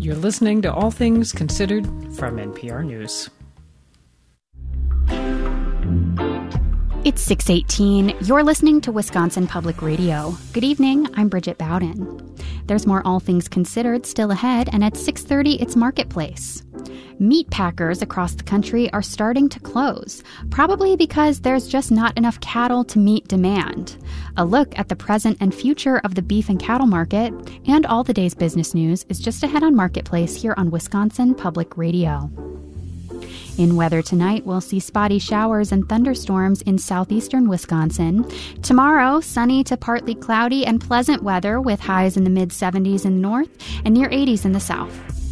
You're listening to All Things Considered from NPR News. It's 6:18. You're listening to Wisconsin Public Radio. Good evening. I'm Bridget Bowden. There's more All Things Considered still ahead, and at 6:30, it's Marketplace. Meat packers across the country are starting to close, probably because there's just not enough cattle to meet demand. A look at the present and future of the beef and cattle market and all the day's business news is just ahead on Marketplace here on Wisconsin Public Radio. In weather tonight, we'll see spotty showers and thunderstorms in southeastern Wisconsin. Tomorrow, sunny to partly cloudy and pleasant weather with highs in the mid-70s in the north and near 80s in the south.